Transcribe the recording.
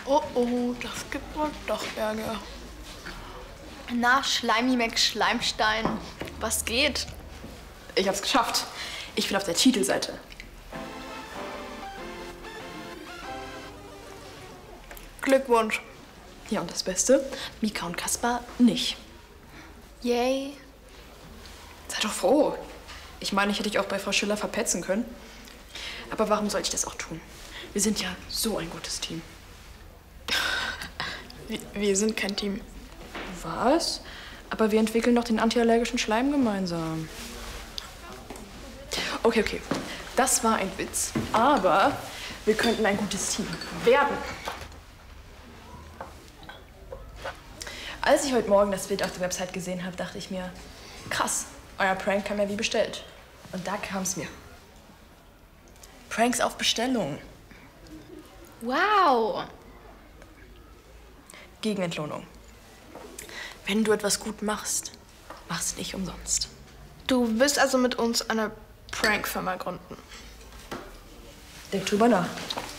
Oh, oh, das gibt wohl doch Ärger. Na, Schleimi Schleimstein, was geht? Ich hab's geschafft. Ich bin auf der Titelseite. Glückwunsch. Ja, und das Beste, Mika und Kaspar nicht. Yay. Sei doch froh. Ich meine, ich hätte dich auch bei Frau Schiller verpetzen können. Aber warum sollte ich das auch tun? Wir sind ja so ein gutes Team. Wir sind kein Team. Was? Aber wir entwickeln doch den antiallergischen Schleim gemeinsam. Okay, okay. Das war ein Witz. Aber wir könnten ein gutes Team werden. Als ich heute Morgen das Bild auf der Website gesehen habe, dachte ich mir, krass, euer Prank kam ja wie bestellt. Und da kam es mir. Pranks auf Bestellung. Wow. Gegen Entlohnung. Wenn du etwas gut machst, machst du nicht umsonst. Du willst also mit uns eine Prank-Firma gründen? Denk drüber nach.